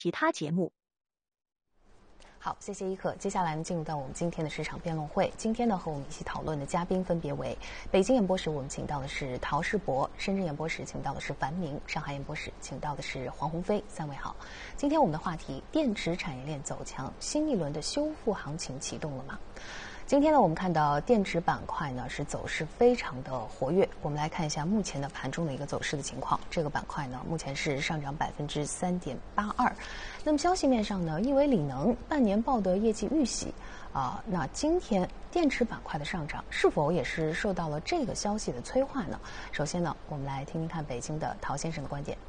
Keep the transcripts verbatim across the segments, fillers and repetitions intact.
其他节目。 好，谢谢一克。接下来呢，进入到我们今天的市场辩论会。今天呢，和我们一起讨论的嘉宾分别为北京演播室，我们请到的是陶世博；深圳演播室请到的是樊明；上海演播室请到的是黄鸿飞。三位好。今天我们的话题：电池产业链走强，新一轮的修复行情启动了吗？今天呢，我们看到电池板块呢是走势非常的活跃。我们来看一下目前的盘中的一个走势的情况。这个板块呢，目前是上涨百分之三点八二。那么消息面上呢，亿维锂能半年报的业绩预喜啊、呃，那今天电池板块的上涨是否也是受到了这个消息的催化呢？首先呢，我们来听听看北京的陶先生的观点。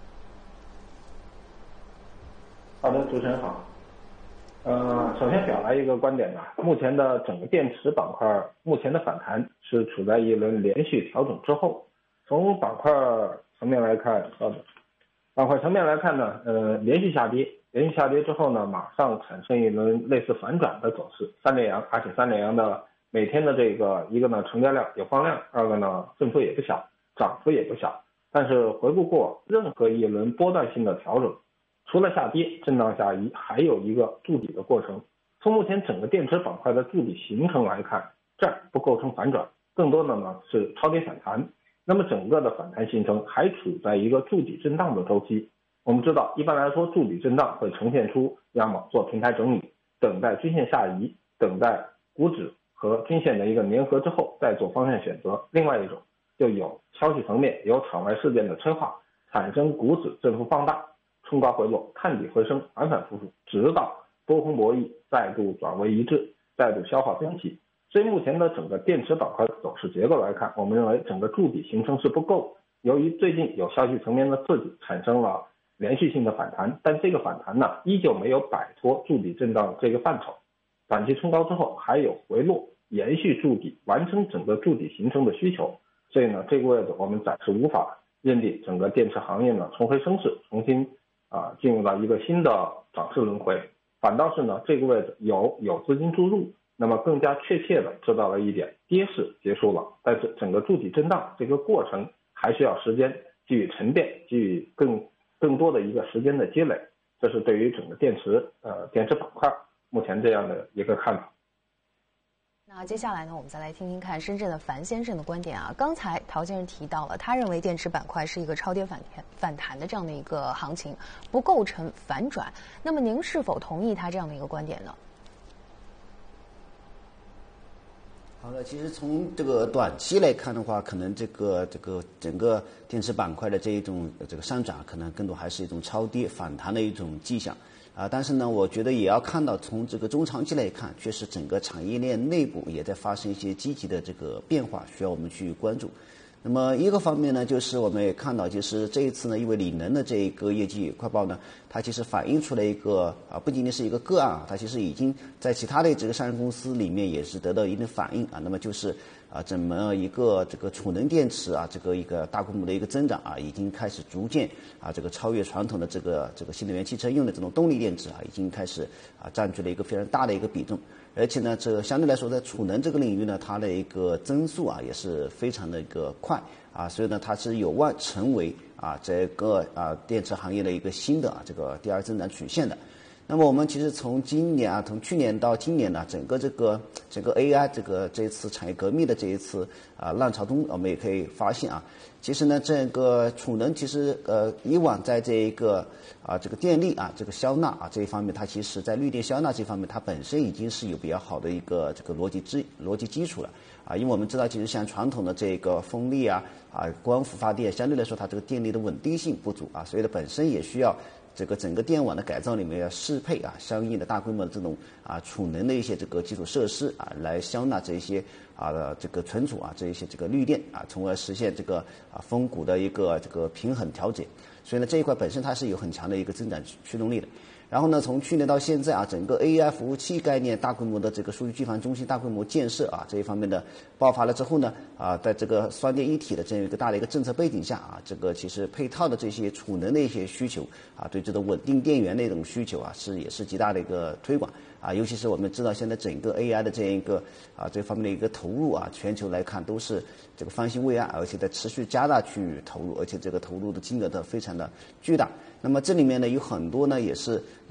好的，主持人好。呃，首先表达一个观点吧，目前的整个电池板块目前的反弹是处在一轮连续调整之后。从板块层面来看，好的，板块层面来看呢，呃，连续下跌，连续下跌之后呢，马上产生一轮类似反转的走势，三连阳，而且三连阳的每天的这个一个呢成交量有放量，二个呢振幅也不小，涨幅也不小。但是回顾过任何一轮波段性的调整，除了下跌、震荡下移，还有一个筑底的过程。从目前整个电池板块的筑底形成来看，这儿不构成反转，更多的呢是超跌反弹。那么整个的反弹形成还处在一个筑底震荡的周期。我们知道，一般来说筑底震荡会呈现出要么做平台整理，等待均线下移，等待股指和均线的一个粘合之后再做方向选择；另外一种就有消息层面有场外事件的催化，产生股指振幅放大，冲高回落，探底回升，反反复复，直到多空博弈再度转为一致，再度消化分歧。所以目前的整个电池板块走势结构来看，我们认为整个筑底形成是不够。由于最近有消息层面的刺激，产生了连续性的反弹，但这个反弹呢，依旧没有摆脱筑底震荡这个范畴。短期冲高之后还有回落，延续筑底，完成整个筑底形成的需求。所以呢，这个位置我们暂时无法认定整个电池行业呢重回升势，重新啊进入到一个新的涨势轮回。反倒是呢，这个位置有有资金注入。那么更加确切的知道了一点，跌势结束了，但是整个筑底震荡这个过程还需要时间给予沉淀，给予更更多的一个时间的积累。这是对于整个电池呃电池板块目前这样的一个看法。 那接下来呢，我们再来听听看深圳的樊先生的观点啊。刚才陶先生提到了，他认为电池板块是一个超跌反弹反弹的这样的一个行情，不构成反转。那么您是否同意他这样的一个观点呢？ 好的，其实从这个短期来看的话，可能这个这个整个电池板块的这一种这个上涨，可能更多还是一种超跌反弹的一种迹象啊。但是呢，我觉得也要看到从这个中长期来看，确实整个产业链内部也在发生一些积极的这个变化，需要我们去关注。那么一个方面呢，就是我们也看到，就是这一次呢，因为锂能的这一个业绩快报呢，它其实反映出了一个啊，不仅仅是一个个案啊，它其实已经在其他的这个上市公司里面也是得到一定反应啊。那么就是啊，怎么一个这个储能电池啊，这个一个大规模的一个增长啊，已经开始逐渐啊，这个超越传统的这个这个新能源汽车用的这种动力电池啊，已经开始啊占据了一个非常大的一个比重。而且呢，这相对来说，在储能这个领域呢，它的一个增速啊，也是非常的一个快啊，所以呢，它是有望成为啊这个啊电池行业的一个新的啊这个第二增长曲线的。那么我们其实从今年啊，从去年到今年呢，整个这个整个 A I 这个这一次产业革命的这一次啊浪潮中，我们也可以发现啊，其实呢，这个储能其实呃以往在这一个啊这个电力啊这个消纳啊这一方面，它其实在绿电消纳这方面，它本身已经是有比较好的一个这个逻辑基逻辑基础了啊，因为我们知道，其实像传统的这个风力啊啊光伏发电，相对来说它这个电力的稳定性不足啊，所以呢本身也需要这个整个电网的改造里面要适配啊相应的大规模的这种啊储能的一些这个基础设施啊，来消纳这些啊这个存储啊这一些这个绿电啊，从而实现这个啊峰谷的一个这个平衡调节。所以呢这一块本身它是有很强的一个增长驱动力的。然后呢，从去年到现在啊，整个 A I 服务器概念大规模的这个数据机房中心大规模建设啊，这一方面的爆发了之后呢，啊，在这个双电一体的这样一个大的一个政策背景下啊，这个其实配套的这些储能的一些需求啊，对这个稳定电源的一种需求啊，是也是极大的一个推广啊，尤其是我们知道现在整个 A I 的这样一个啊这方面的一个投入啊，全球来看都是这个方兴未艾，而且在持续加大去投入，而且这个投入的金额的非常的巨大。 那么这里面呢有很多呢也是